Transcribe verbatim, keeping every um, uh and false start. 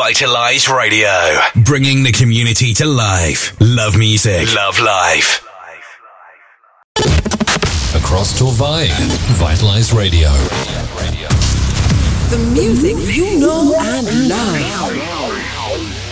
Vitalize Radio. Bringing the community to life. Love music. Love life. Across Torvay, Vitalize Radio. The music you know and love.